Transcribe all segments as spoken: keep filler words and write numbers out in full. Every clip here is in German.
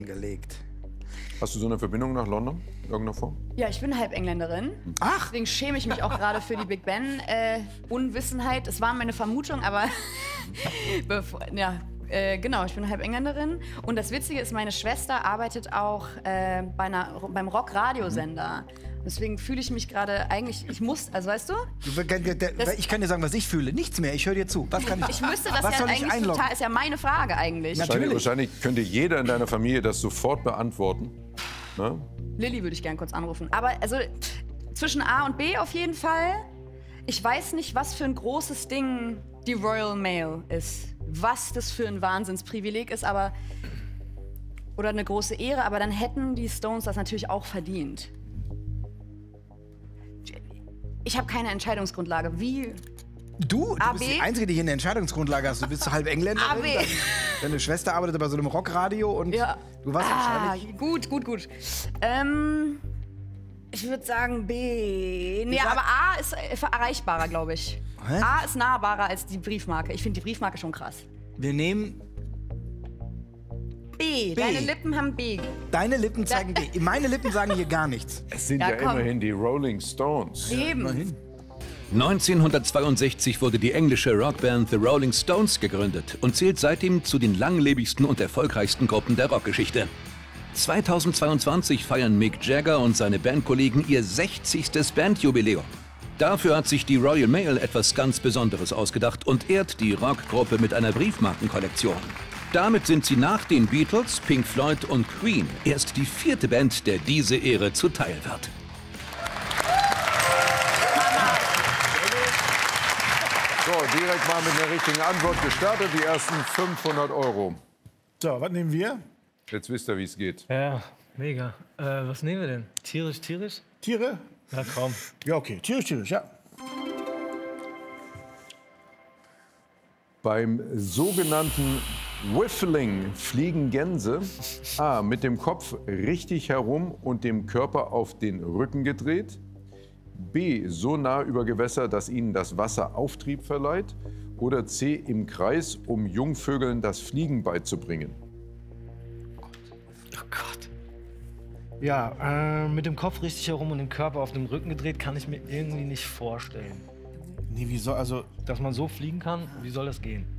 gelegt. Hast du so eine Verbindung nach London? Irgendeiner Form? Ja, ich bin halb Engländerin. Ach! Deswegen schäme ich mich auch gerade für die Big Ben äh, Unwissenheit. Es war meine Vermutung, aber bevor, ja, äh, genau, ich bin halb Engländerin. Und das Witzige ist, meine Schwester arbeitet auch äh, bei einer, beim Rock-Radiosender. Deswegen fühle ich mich gerade eigentlich, ich muss, also weißt du? Das, ich kann dir sagen, was ich fühle. Nichts mehr, ich höre dir zu. Was kann ich? Ich müsste das was ja soll ich eigentlich einloggen? total, ist ja meine Frage eigentlich. Wahrscheinlich, wahrscheinlich könnte jeder in deiner Familie das sofort beantworten. Ne? Lilly würde ich gern kurz anrufen. Aber also zwischen A und B auf jeden Fall. Ich weiß nicht, was für ein großes Ding die Royal Mail ist. Was das für ein Wahnsinnsprivileg ist, aber oder eine große Ehre, aber dann hätten die Stones das natürlich auch verdient. Ich habe keine Entscheidungsgrundlage. Wie? Du? Du A, bist B? die Einzige, die hier eine Entscheidungsgrundlage hast. Du bist halb Engländerin. A, B. Deine Schwester arbeitet bei so einem Rockradio und Ja. du warst Ah, wahrscheinlich... gut, gut, gut. Ähm, ich würde sagen B. Nee, sag- aber A ist äh, erreichbarer, glaube ich. Hä? A ist nahbarer als die Briefmarke. Ich finde die Briefmarke schon krass. Wir nehmen... B. B. Deine Lippen haben B. Deine Lippen zeigen B. Meine Lippen sagen hier gar nichts. Es sind Ja, ja, komm. immerhin die Rolling Stones. Eben. neunzehnhundertzweiundsechzig wurde die englische Rockband The Rolling Stones gegründet und zählt seitdem zu den langlebigsten und erfolgreichsten Gruppen der Rockgeschichte. zweitausendzweiundzwanzig feiern Mick Jagger und seine Bandkollegen ihr sechzigstes Bandjubiläum. Dafür hat sich die Royal Mail etwas ganz Besonderes ausgedacht und ehrt die Rockgruppe mit einer Briefmarkenkollektion. Damit sind sie nach den Beatles, Pink Floyd und Queen erst die vierte Band, der diese Ehre zuteil wird. So, direkt mal mit einer richtigen Antwort gestartet. Die ersten fünfhundert Euro. So, was nehmen wir? Jetzt wisst ihr, wie es geht. Ja, mega. Äh, was nehmen wir denn? Tierisch, tierisch? Tiere? Na komm. Ja, okay. Tierisch, tierisch, ja. Beim sogenannten Whiffling fliegen Gänse A. mit dem Kopf richtig herum und dem Körper auf den Rücken gedreht. B. so nah über Gewässer, dass ihnen das Wasser Auftrieb verleiht. Oder C. im Kreis, um Jungvögeln das Fliegen beizubringen. Oh Gott. Ja, äh, mit dem Kopf richtig herum und dem Körper auf dem Rücken gedreht, kann ich mir irgendwie nicht vorstellen. Nee, wie soll, also, Dass man so fliegen kann, wie soll das gehen?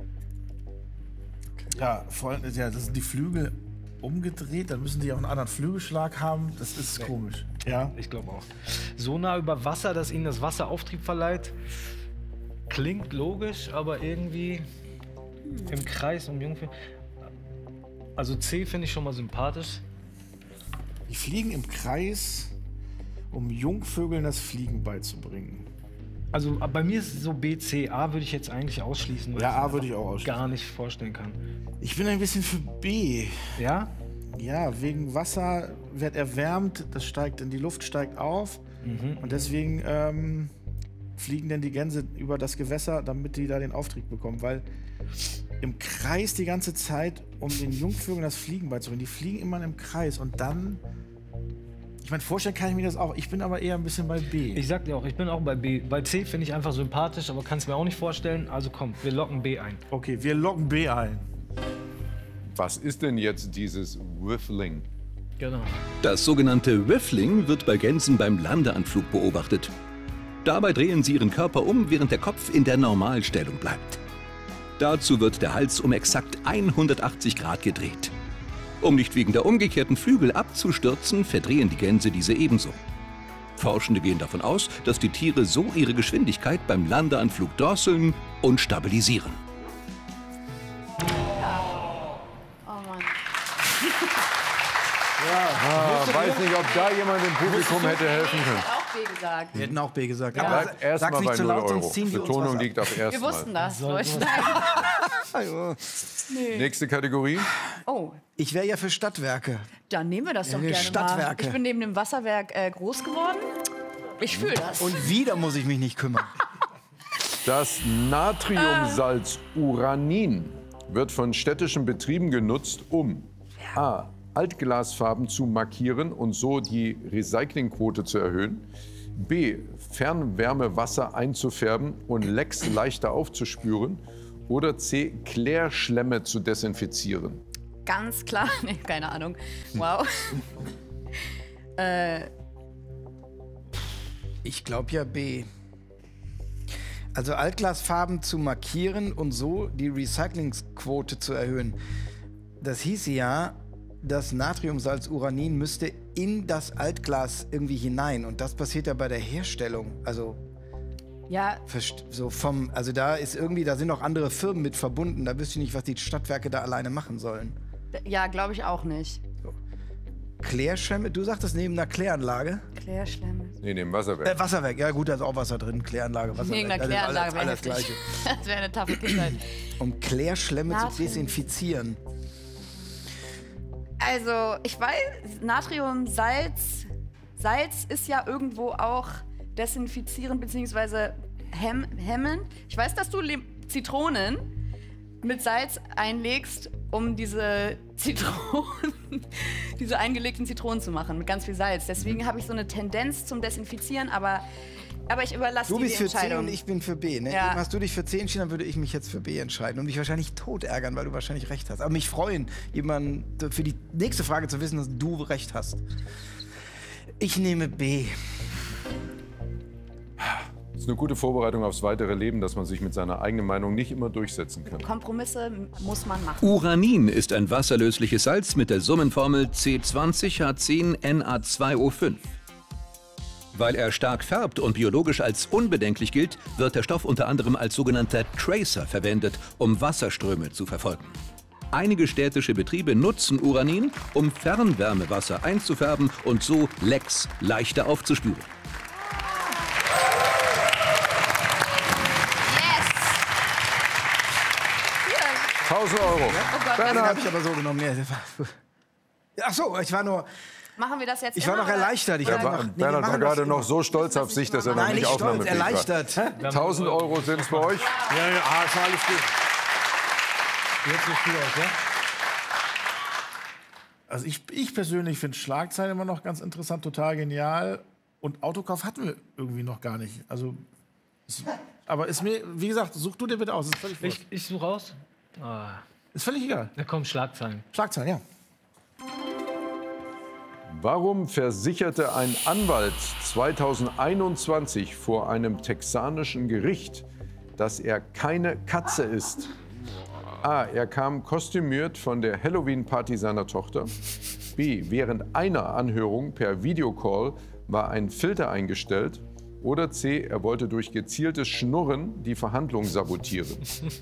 ja, vor allem, ja, das sind die Flügel umgedreht, dann müssen die auch einen anderen Flügelschlag haben. Das ist Nee. komisch. Ja. Ich glaube auch. So nah über Wasser, dass ihnen das Wasser Auftrieb verleiht, klingt logisch, aber irgendwie im Kreis um Jungvögel. Also C finde ich schon mal sympathisch. Die fliegen im Kreis, um Jungvögeln das Fliegen beizubringen. Also bei mir ist es so B, C, A würde ich jetzt eigentlich ausschließen, weil Ja, ich A mir würde ich auch ausschließen. gar nicht vorstellen kann. Ich bin ein bisschen für B. Ja? Ja, wegen Wasser wird erwärmt, das steigt in die Luft, steigt auf. Und deswegen ähm, fliegen denn die Gänse über das Gewässer, damit die da den Auftrieb bekommen. Weil im Kreis die ganze Zeit, um den Jungvögeln das Fliegen beizubringen. Die fliegen immer im Kreis und dann... Ich meine, vorstellen kann ich mir das auch. Ich bin aber eher ein bisschen bei B. Ich sag dir auch, ich bin auch bei B. Bei C finde ich einfach sympathisch, aber kann es mir auch nicht vorstellen. Also komm, wir locken B ein. Okay, wir loggen B ein. Was ist denn jetzt dieses Whiffling? Genau. Das sogenannte Whiffling wird bei Gänsen beim Landeanflug beobachtet. Dabei drehen sie ihren Körper um, während der Kopf in der Normalstellung bleibt. Dazu wird der Hals um exakt hundertachtzig Grad gedreht. Um nicht wegen der umgekehrten Flügel abzustürzen, verdrehen die Gänse diese ebenso. Forschende gehen davon aus, dass die Tiere so ihre Geschwindigkeit beim Landeanflug drosseln und stabilisieren. Oh Mann. Ah, weiß nicht, ob da jemand im Publikum hätte helfen Ich können. hätte auch B gesagt. Wir hätten auch B gesagt. Ja. Aber Bleibt erstmal sag's nicht bei zu null laut, Euro. sonst ziehen die uns Betonung was liegt auf Wir erstmal. wussten das. Soll- Leute. ab. Nächste Kategorie. Oh, Ich wäre ja für Stadtwerke. dann nehmen wir das doch Ja, gerne Stadtwerke. mal. Ich bin neben dem Wasserwerk äh, groß geworden. Ich fühle das. Und wieder muss ich mich nicht kümmern. Das Natriumsalz Uranin wird von städtischen Betrieben genutzt, um A. Altglasfarben zu markieren und so die Recyclingquote zu erhöhen. B. Fernwärmewasser einzufärben und Lecks leichter aufzuspüren. Oder C. Klärschlämme zu desinfizieren. ganz klar, nee, keine Ahnung. Wow. äh, Ich glaube ja B. Also Altglasfarben zu markieren und so die Recyclingsquote zu erhöhen. Das hieße ja, das Natriumsalzuranin müsste in das Altglas irgendwie hinein. Und das passiert ja bei der Herstellung. Also ja, verst- so vom, also da ist irgendwie, da sind noch andere Firmen mit verbunden. Da wüsste ich nicht, was die Stadtwerke da alleine machen sollen. ja, glaube ich auch nicht. Klärschwämme, du sagtest neben einer Kläranlage? Klärschwämme. Nee, neben Wasserwerk. Äh, Wasserwerk, ja gut, da ist auch Wasser drin. Kläranlage, Wasserwerk. Wegen einer Also Kläranlage alles, wäre alles heftig. Gleiche. Das wäre eine taffe Kindheit. Um Klärschlämme zu Natrium. desinfizieren. Also, ich weiß, Natrium, Salz. Salz ist ja irgendwo auch desinfizierend bzw. Hem hemmend. Ich weiß, dass du Le Zitronen mit Salz einlegst, um diese Zitronen, diese eingelegten Zitronen zu machen, mit ganz viel Salz. Deswegen habe ich so eine Tendenz zum Desinfizieren, aber, aber ich überlasse Du dir bist die für C Entscheidung. und ich bin für B, ne? Ja. Eben hast du dich für C entschieden, dann würde ich mich jetzt für B entscheiden und mich wahrscheinlich tot ärgern, weil du wahrscheinlich recht hast. Aber mich freuen, jemanden für die nächste Frage zu wissen, dass du recht hast. Ich nehme B. Das ist eine gute Vorbereitung aufs weitere Leben, dass man sich mit seiner eigenen Meinung nicht immer durchsetzen kann. Kompromisse muss man machen. Uranin ist ein wasserlösliches Salz mit der Summenformel C zwanzig H zehn N A zwei O fünf. Weil er stark färbt und biologisch als unbedenklich gilt, wird der Stoff unter anderem als sogenannter Tracer verwendet, um Wasserströme zu verfolgen. Einige städtische Betriebe nutzen Uranin, um Fernwärmewasser einzufärben und so Lecks leichter aufzuspüren. tausend Euro. Oh Gott, Den das habe ich aber so genommen. Nee, das war- Ach so, ich war nur, machen wir das jetzt ich war immer, noch oder? erleichtert. Ich Oder- hab noch, Ber- nee, wir Bernhard war machen das gerade immer. noch so stolz auf sich, dass er noch Nein, nicht nicht stolz, aufnahmefähig war. erleichtert. tausend Euro sind es bei euch. Ja, ja, ah, ist alles gut. Jetzt sieht gut aus, ja? Also ich, ich persönlich finde Schlagzeilen immer noch ganz interessant, total genial. Und Autokauf hatten wir irgendwie noch gar nicht. Also, ist, aber ist mir, wie gesagt, such du dir bitte aus. Ist völlig, wurscht. Ich, ich suche aus. Ah, Ist völlig egal. da kommen Schlagzeilen. Schlagzeilen, ja. Warum versicherte ein Anwalt zweitausendeinundzwanzig vor einem texanischen Gericht, dass er keine Katze ist? A. Er kam kostümiert von der Halloween-Party seiner Tochter. B. Während einer Anhörung per Videocall war ein Filter eingestellt. Oder C. Er wollte durch gezieltes Schnurren die Verhandlung sabotieren.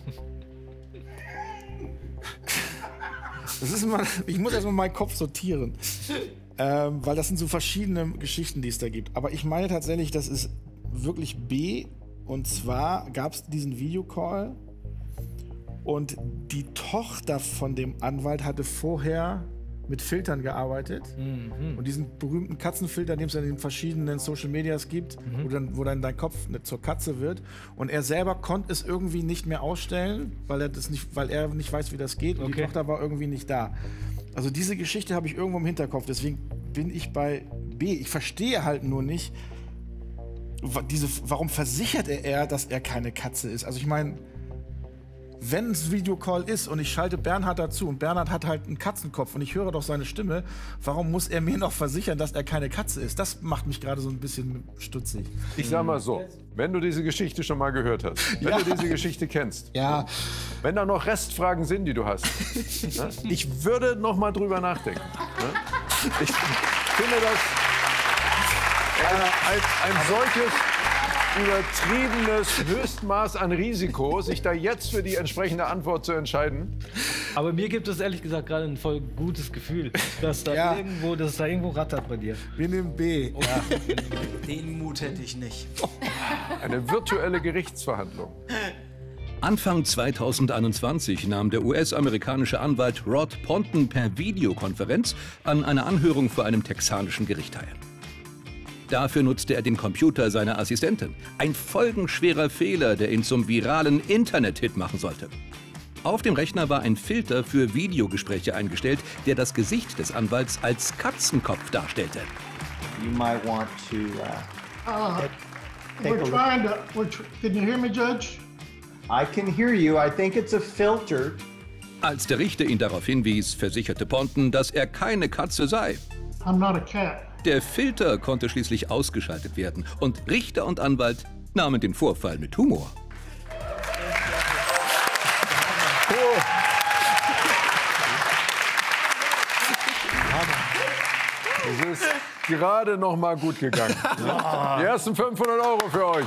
Das ist immer, ich muss erstmal meinen Kopf sortieren. Ähm, weil das sind so verschiedene Geschichten, die es da gibt. Aber ich meine tatsächlich, das ist wirklich B. Und zwar gab es diesen Videocall. Und die Tochter von dem Anwalt hatte vorher mit Filtern gearbeitet. Mhm. Und diesen berühmten Katzenfilter, den es in den verschiedenen Social Medias gibt, Mhm. wo, dann, wo dann dein Kopf ne, zur Katze wird. Und er selber konnte es irgendwie nicht mehr ausstellen, weil er, das nicht, weil er nicht weiß, wie das geht. Und die Okay. Tochter war irgendwie nicht da. Also diese Geschichte habe ich irgendwo im Hinterkopf. Deswegen bin ich bei B. Ich verstehe halt nur nicht, wa- diese, warum versichert er, er, dass er keine Katze ist. Also ich meine, wenn es Videocall ist und ich schalte Bernhard dazu und Bernhard hat halt einen Katzenkopf und ich höre doch seine Stimme, warum muss er mir noch versichern, dass er keine Katze ist? Das macht mich gerade so ein bisschen stutzig. Ich sag mal so, wenn du diese Geschichte schon mal gehört hast, wenn Ja. du diese Geschichte kennst, Ja, wenn da noch Restfragen sind, die du hast, ne, ich würde noch mal drüber nachdenken. Ne? Ich finde das äh, als ein solches übertriebenes Höchstmaß an Risiko, sich da jetzt für die entsprechende Antwort zu entscheiden. Aber mir gibt es ehrlich gesagt gerade ein voll gutes Gefühl, dass da Ja. irgendwo, dass da irgendwo rattert bei dir. wir nehmen B. Den Mut hätte ich nicht. Eine virtuelle Gerichtsverhandlung. Anfang zweitausendeinundzwanzig nahm der U S-amerikanische Anwalt Rod Ponton per Videokonferenz an einer Anhörung vor einem texanischen Gericht teil. Dafür nutzte er den Computer seiner Assistentin. Ein folgenschwerer Fehler, der ihn zum viralen Internet-Hit machen sollte. Auf dem Rechner war ein Filter für Videogespräche eingestellt, der das Gesicht des Anwalts als Katzenkopf darstellte. You might want to uh, take, take We're a look. trying to, we're tr- can you hear me, Judge? I can hear you. I think it's a filter Als der Richter ihn darauf hinwies, versicherte Ponton, dass er keine Katze sei. I'm not a cat. Der Filter konnte schließlich ausgeschaltet werden und Richter und Anwalt nahmen den Vorfall mit Humor. Es ist gerade noch mal gut gegangen. Die ersten fünfhundert Euro für euch.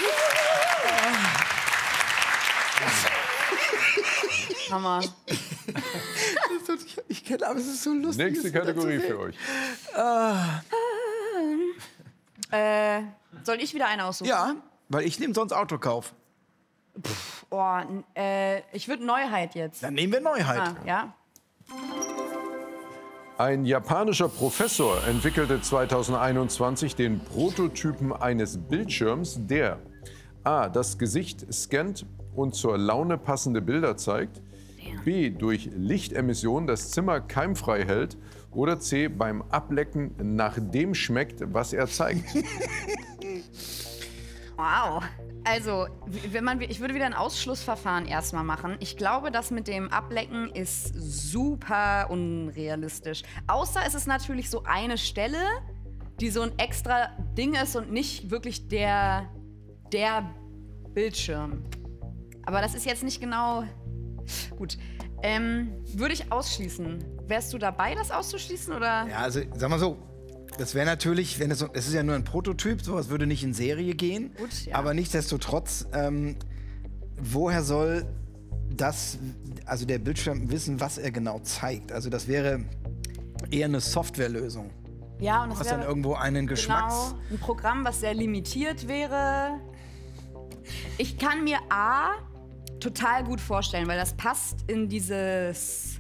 Hammer. Ich kenne, aber es ist so lustig. Nächste Kategorie für euch. Äh, soll ich wieder eine aussuchen? Ja, weil ich nehme sonst Autokauf. Oh, n- äh, ich würde Neuheit jetzt. Dann nehmen wir Neuheit. Ah, ja. Ein japanischer Professor entwickelte zweitausendeinundzwanzig den Prototypen eines Bildschirms, der a. das Gesicht scannt und zur Laune passende Bilder zeigt, b. durch Lichtemission das Zimmer keimfrei hält oder c. beim Ablecken nach dem schmeckt, was er zeigt. Wow. Also, w- wenn man, ich würde wieder ein Ausschlussverfahren erstmal machen. Ich glaube, das mit dem Ablecken ist super unrealistisch. Außer es ist natürlich so eine Stelle, die so ein extra Ding ist und nicht wirklich der, der Bildschirm. Aber das ist jetzt nicht genau... Gut. Ähm, würde ich ausschließen. Wärst du dabei, das auszuschließen, oder? Ja, also sag mal so, das wäre natürlich, wenn es so, es ist ja nur ein Prototyp, sowas würde nicht in Serie gehen. Gut, ja. Aber nichtsdestotrotz, ähm, woher soll das, also der Bildschirm wissen, was er genau zeigt? Also das wäre eher eine Softwarelösung. Ja, und Du das hast dann wäre irgendwo einen Geschmacks... genau ein Programm, was sehr limitiert wäre. Ich kann mir A total gut vorstellen, weil das passt in dieses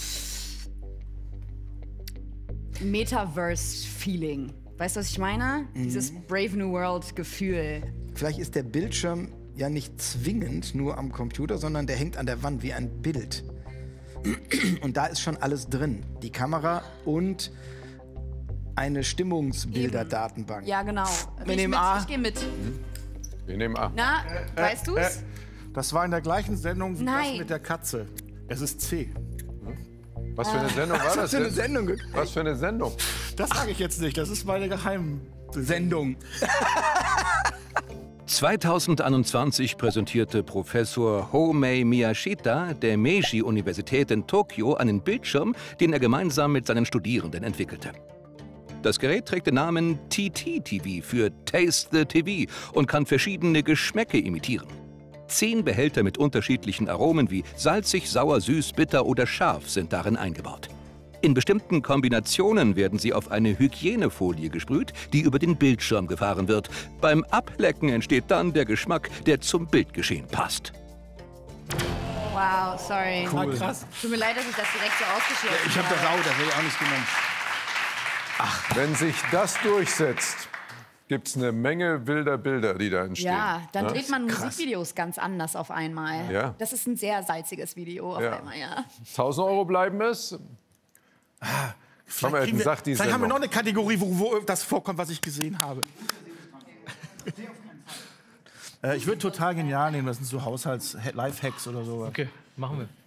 Metaverse-Feeling. Weißt du, was ich meine? Mhm. Dieses Brave New World-Gefühl. Vielleicht ist der Bildschirm ja nicht zwingend nur am Computer, sondern der hängt an der Wand wie ein Bild. Und da ist schon alles drin. Die Kamera und eine Stimmungsbilderdatenbank. Ja, genau. Wir Ich nehmen mit, A. Ich gehe mit. Wir nehmen A. Na, weißt du's? Äh, das war in der gleichen Sendung wie Nein. das mit der Katze. Es ist C. Was für eine Sendung war Was das für eine denn? Sendung? Was für eine Sendung? Das sage ich jetzt nicht, das ist meine Geheim... Sendung. zweitausendeinundzwanzig präsentierte Professor Homei Miyashita der Meiji-Universität in Tokio einen Bildschirm, den er gemeinsam mit seinen Studierenden entwickelte. Das Gerät trägt den Namen T T T V für Taste the T V und kann verschiedene Geschmäcke imitieren. Zehn Behälter mit unterschiedlichen Aromen wie salzig, sauer, süß, bitter oder scharf sind darin eingebaut. In bestimmten Kombinationen werden sie auf eine Hygienefolie gesprüht, die über den Bildschirm gefahren wird. Beim Ablecken entsteht dann der Geschmack, der zum Bildgeschehen passt. Wow, sorry. Cool. Krass. Tut mir leid, dass ich das direkt so ausgeschlossen habe. Ich habe das auch, das hätte ich auch nicht genommen. Wenn sich das durchsetzt, gibt es eine Menge wilder Bilder, die da entstehen. Ja, dann Ne? dreht man Musikvideos ganz anders auf einmal. Ja. Das ist ein sehr salziges Video auf Ja. einmal, ja. tausend Euro bleiben es. Komm, Vielleicht, kriegen wir, sagt die vielleicht haben wir noch Sendung. eine Kategorie, wo, wo das vorkommt, was ich gesehen habe. äh, ich würde total genial nehmen, das sind so Haushalts-Lifehacks oder so. Okay, machen wir.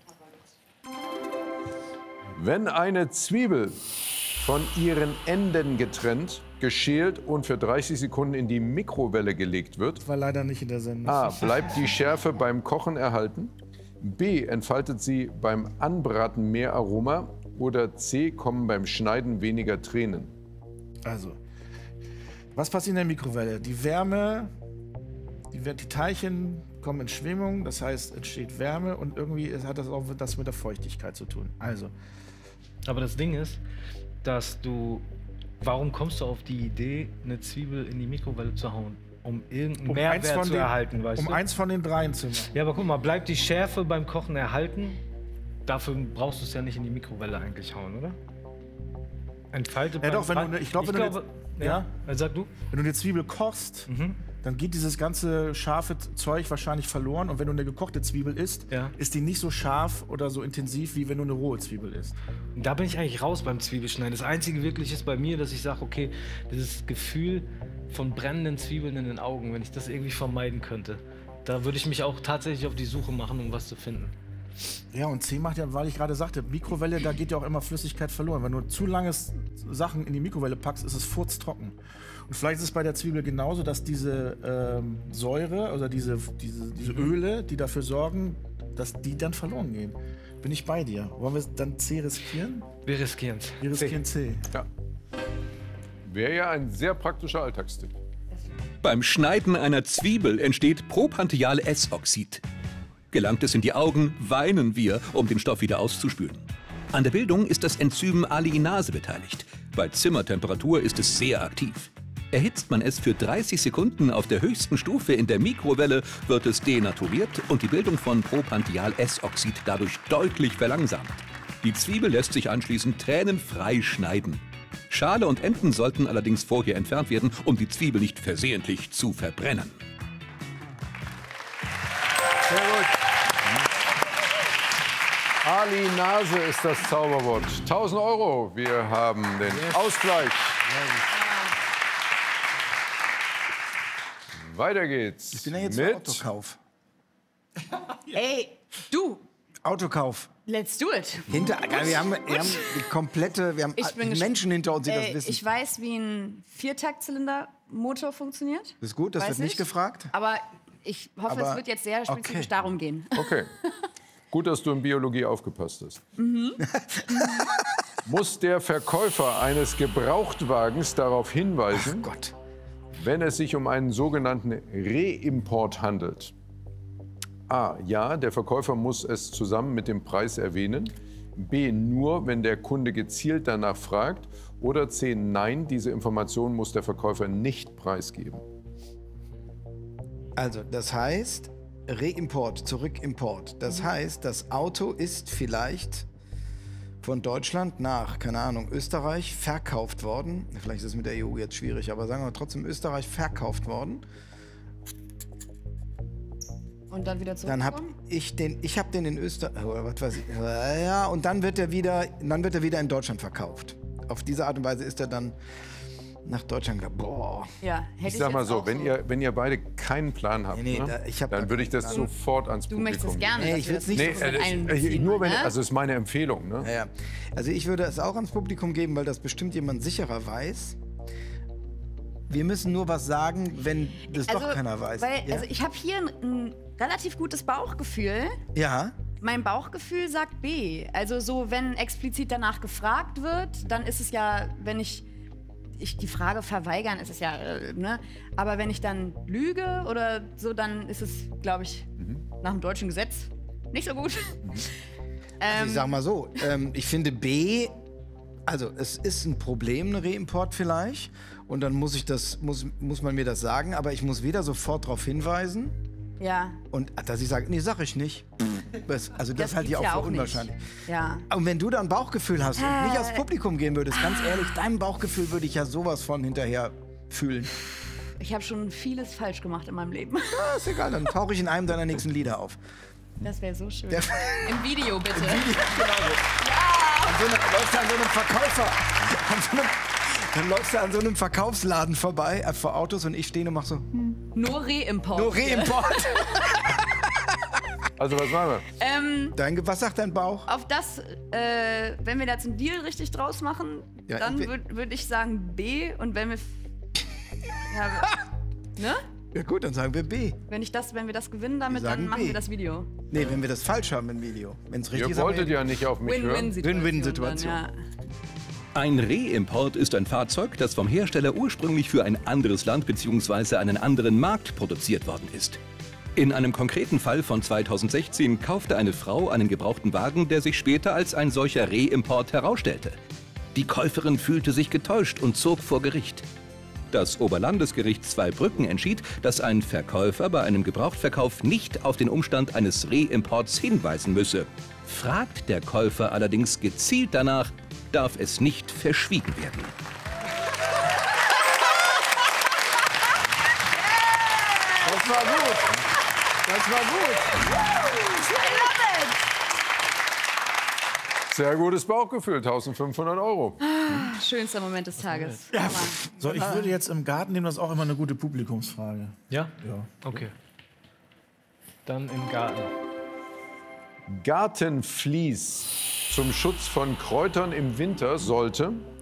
Wenn eine Zwiebel von ihren Enden getrennt, geschält und für dreißig Sekunden in die Mikrowelle gelegt wird, War leider nicht in der Sendung. A. Bleibt die Schärfe beim Kochen erhalten? B. Entfaltet sie beim Anbraten mehr Aroma? Oder C. Kommen beim Schneiden weniger Tränen? Also, was passiert in der Mikrowelle? Die Wärme, die, die Teilchen kommen in Schwingung, das heißt, entsteht Wärme und irgendwie hat das auch das mit der Feuchtigkeit zu tun. Also, Aber das Ding ist, dass du. Warum kommst du auf die Idee, eine Zwiebel in die Mikrowelle zu hauen? Um irgendeinen um Mehrwert eins von zu den, erhalten, weißt um du? eins von den dreien zu machen. Ja, aber guck mal, bleibt die Schärfe beim Kochen erhalten? Dafür brauchst du es ja nicht in die Mikrowelle eigentlich hauen, oder? Entfalte Ja beim doch, wenn du Bra- ne- ich glaub, wenn du glaube, jetzt- ja, ja? sag du. Wenn du eine Zwiebel kochst, Mhm. dann geht dieses ganze scharfe Zeug wahrscheinlich verloren. Und wenn du eine gekochte Zwiebel isst, Ja. ist die nicht so scharf oder so intensiv, wie wenn du eine rohe Zwiebel isst. Und da bin ich eigentlich raus beim Zwiebelschneiden. Das Einzige wirklich ist bei mir, dass ich sage, okay, dieses Gefühl von brennenden Zwiebeln in den Augen, wenn ich das irgendwie vermeiden könnte, da würde ich mich auch tatsächlich auf die Suche machen, um was zu finden. Ja, und C macht ja, weil ich gerade sagte, Mikrowelle, da geht ja auch immer Flüssigkeit verloren. Wenn du zu lange Sachen in die Mikrowelle packst, ist es furztrocken. Und vielleicht ist es bei der Zwiebel genauso, dass diese ähm, Säure oder diese, diese, diese Öle, die dafür sorgen, dass die dann verloren gehen. Bin ich bei dir. Wollen wir dann C riskieren? Wir riskieren es. Wir riskieren C. Ja. Wäre ja ein sehr praktischer Alltagstipp. Beim Schneiden einer Zwiebel entsteht Propantheal-S-Oxid. Gelangt es in die Augen, weinen wir, um den Stoff wieder auszuspülen. An der Bildung ist das Enzym Alliinase beteiligt. Bei Zimmertemperatur ist es sehr aktiv. Erhitzt man es für dreißig Sekunden auf der höchsten Stufe in der Mikrowelle, wird es denaturiert und die Bildung von Propantheal-S-Oxid dadurch deutlich verlangsamt. Die Zwiebel lässt sich anschließend tränenfrei schneiden. Schale und Enden sollten allerdings vorher entfernt werden, um die Zwiebel nicht versehentlich zu verbrennen. Sehr gut. Alliinase ist das Zauberwort. tausend Euro. Wir haben den Ausgleich. Weiter geht's. Ich bin ja jetzt für mit Autokauf. Ey, du, Autokauf. let's do it. Hinter, wir, haben, wir haben die komplette, wir haben Ich bin die Menschen hinter uns, die Ey, das wissen. ich weiß, wie ein Viertaktzylinder-Motor funktioniert. Das ist gut, das Weiß wird nicht ich. gefragt. Aber ich hoffe, Aber- es wird jetzt sehr spezifisch okay. darum gehen. Okay. Gut, dass du in Biologie aufgepasst hast. Muss der Verkäufer eines Gebrauchtwagens darauf hinweisen, Ach Gott. wenn es sich um einen sogenannten Reimport handelt? A. Ja, der Verkäufer muss es zusammen mit dem Preis erwähnen. B. Nur, wenn der Kunde gezielt danach fragt. Oder C. Nein, diese Information muss der Verkäufer nicht preisgeben. Also, das heißt, Reimport, Zurückimport. Das heißt, das Auto ist vielleicht von Deutschland nach, keine Ahnung, Österreich verkauft worden. Vielleicht ist es mit der E U jetzt schwierig, aber sagen wir trotzdem Österreich verkauft worden. Und dann wieder Dann habe zurückkommen? ich den, ich habe den in Österreich, oder was weiß ich, ja, und dann wird er wieder, dann wird er wieder in Deutschland verkauft. Auf diese Art und Weise ist er dann nach Deutschland gegangen. Boah. Ja, hätte Ich sag mal jetzt so, auch wenn ihr, wenn ihr beide keinen Plan habt, Nee, nee, ne, da- ich hab dann da würde ich das keinen sofort ans Du Publikum möchtest es gerne. Nee, dass ich wir will's das nicht Nee, so mit äh, einbeziehen, äh, nur wenn, ne? also ist meine Empfehlung. Ne? Ja, ja. Also ich würde es auch ans Publikum geben, weil das bestimmt jemand sicherer weiß. Wir müssen nur was sagen, wenn das doch keiner weiß. Weil, ja? also ich habe hier ein, ein relativ gutes Bauchgefühl. ja, Mein Bauchgefühl sagt B. Also so, wenn explizit danach gefragt wird, dann ist es ja, wenn ich, ich die Frage verweigern, ist es ja, äh, ne? Aber wenn ich dann lüge oder so, dann ist es, glaube ich, nach dem deutschen Gesetz nicht so gut. also ich sag mal so, ähm, ich finde B, also es ist ein Problem, ein Reimport vielleicht. Und dann muss ich das, muss, muss man mir das sagen, aber ich muss weder sofort darauf hinweisen Ja. und dass ich sage, nee, sag ich nicht. Das, also das, Das halte ich gibt's auch ja für auch nicht. unwahrscheinlich. Ja. Und wenn du da ein Bauchgefühl hast und nicht Äh. aufs Publikum gehen würdest, ganz ehrlich, deinem Bauchgefühl würde ich ja sowas von hinterher fühlen. Ich habe schon vieles falsch gemacht in meinem Leben. Ja, ist egal, dann tauche ich in einem deiner nächsten Lieder auf. Das wäre so schön. Der- Im Video bitte. Genau so. An so einem, läufst du an so einem Verkäufer. An so einem, dann läufst du an so einem Verkaufsladen vorbei, äh, vor Autos und ich stehe und mach so, hm, Nur Reimport. nur Reimport. Also was machen wir? Ähm, Dein, was sagt dein Bauch? auf das, äh, wenn wir da zum Deal richtig draus machen, Ja, dann wir- würde würd ich sagen B. Und wenn wir. f- ja, ne? Ja gut, dann sagen wir B. Wenn, ich das, wenn wir das gewinnen damit, Wir sagen dann machen B. wir das Video. Nee, wenn wir das falsch haben im Video. Wenn es richtig Ihr ist, haben wir wolltet ja nicht auf mich hören. Win-Win-Situation. Win-Win-Situation. dann, Ja. Ein Reimport ist ein Fahrzeug, das vom Hersteller ursprünglich für ein anderes Land bzw. einen anderen Markt produziert worden ist. In einem konkreten Fall von zweitausendsechzehn kaufte eine Frau einen gebrauchten Wagen, der sich später als ein solcher Reimport herausstellte. Die Käuferin fühlte sich getäuscht und zog vor Gericht. Das Oberlandesgericht Zweibrücken entschied, dass ein Verkäufer bei einem Gebrauchtverkauf nicht auf den Umstand eines Reimports hinweisen müsse. Fragt der Käufer allerdings gezielt danach, darf es nicht verschwiegen werden. Das war gut. Das war gut. Sehr gutes Bauchgefühl, eintausendfünfhundert Euro. Schönster Moment des Tages. Ja, so, ich würde jetzt im Garten nehmen, das ist auch immer eine gute Publikumsfrage. Ja? Ja. Okay. Dann im Garten. Gartenvlies zum Schutz von Kräutern im Winter sollte